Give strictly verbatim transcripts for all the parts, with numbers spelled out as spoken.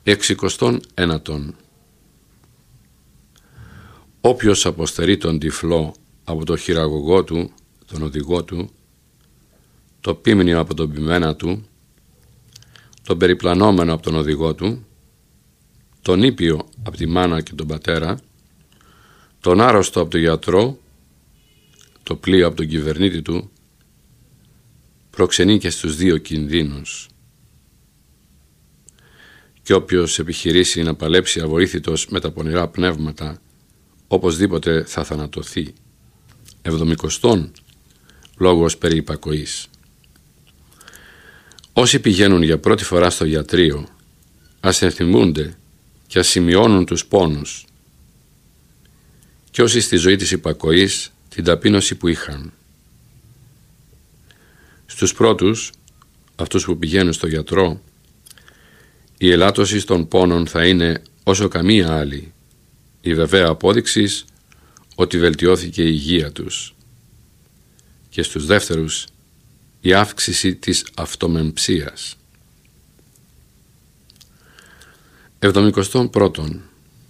Εξικοστόν ένατον. Όποιος αποστερεί τον τυφλό από το χειραγωγό του, τον οδηγό του, το πίμνιο από τον ποιμένα του, τον περιπλανόμενο από τον οδηγό του, τον ήπιο από τη μάνα και τον πατέρα, τον άρρωστο από τον γιατρό, το πλοίο από τον κυβερνήτη του, προξενεί και στους δύο κινδύνους. Και όποιος επιχειρήσει να παλέψει αβοήθητος με τα πονηρά πνεύματα, οπωσδήποτε θα θανατωθεί. Εβδομικοστόν λόγος περί υπακοής. Όσοι πηγαίνουν για πρώτη φορά στο γιατρείο, ας ενθυμούνται και ας σημειώνουν τους πόνους, και όσοι στη ζωή της υπακοής την ταπείνωση που είχαν. Στους πρώτους, αυτούς που πηγαίνουν στο γιατρό, η ελάττωση των πόνων θα είναι όσο καμία άλλη, η βεβαία απόδειξη ότι βελτιώθηκε η υγεία τους. Και στους δεύτερους, η αύξηση της αυτομεμψίας. Εβδομικοστόν πρώτον.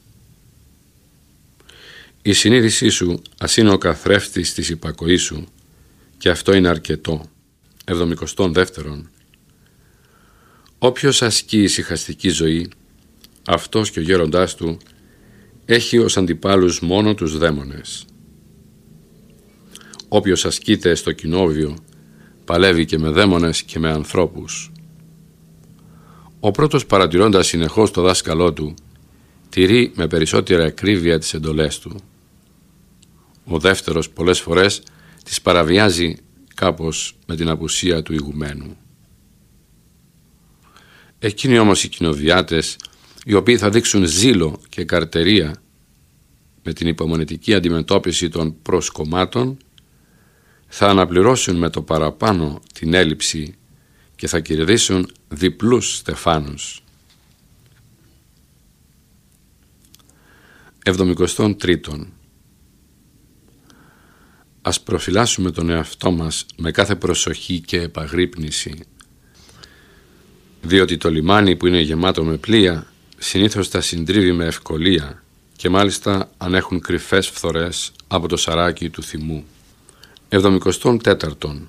Η συνείδησή σου ας είναι ο καθρέφτης της υπακοής σου, και αυτό είναι αρκετό. Εβδομικοστόν δεύτερον. Όποιος ασκεί ησυχαστική ζωή, αυτός και ο γέροντάς του έχει ως αντιπάλους μόνο τους δαίμονες. Όποιος ασκείται στο κοινόβιο, παλεύει και με δαίμονες και με ανθρώπους. Ο πρώτος, παρατηρώντας συνεχώς το δάσκαλό του, τηρεί με περισσότερη ακρίβεια τις εντολές του. Ο δεύτερος πολλές φορές τις παραβιάζει κάπως με την απουσία του ηγουμένου. Εκείνοι όμως οι κοινοβιάτες, οι οποίοι θα δείξουν ζήλο και καρτερία με την υπομονετική αντιμετώπιση των προσκομμάτων, θα αναπληρώσουν με το παραπάνω την έλλειψη και θα κερδίσουν διπλούς στεφάνους. Εβδομικοστόν τρίτον. Ας προφυλάσσουμε τον εαυτό μας με κάθε προσοχή και επαγρύπνηση, διότι το λιμάνι που είναι γεμάτο με πλοία συνήθως τα συντρίβει με ευκολία, και μάλιστα αν έχουν κρυφές φθορές από το σαράκι του θυμού. Εβδομικοστόν τέταρτον.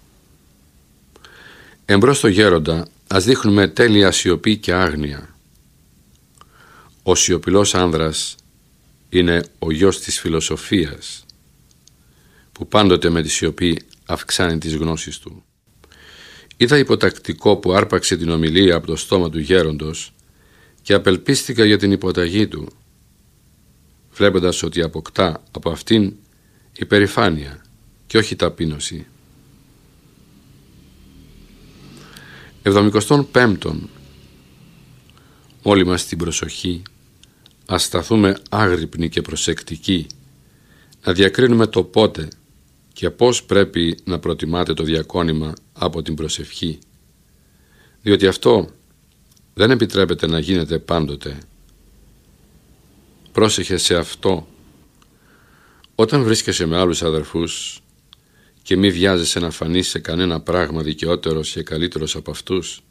Εμπρός στο γέροντα ας δείχνουμε τέλεια σιωπή και άγνοια. Ο σιωπηλός άνδρας είναι ο γιος της φιλοσοφίας, που πάντοτε με τη σιωπή αυξάνει τις γνώσεις του. Είδα υποτακτικό που άρπαξε την ομιλία από το στόμα του γέροντος και απελπίστηκα για την υποταγή του, βλέποντας ότι αποκτά από αυτήν υπερηφάνεια και όχι ταπείνωση. Εβδομικοστόν πέμπτον. Όλοι μας την προσοχή ας σταθούμε άγρυπνοι και προσεκτικοί, να διακρίνουμε το πότε και πώς πρέπει να προτιμάτε το διακόνημα από την προσευχή, διότι αυτό δεν επιτρέπεται να γίνεται πάντοτε. Πρόσεχε σε αυτό. Όταν βρίσκεσαι με άλλους αδερφούς και μη βιάζεσαι να φανείς σε κανένα πράγμα δικαιότερος και καλύτερος από αυτούς,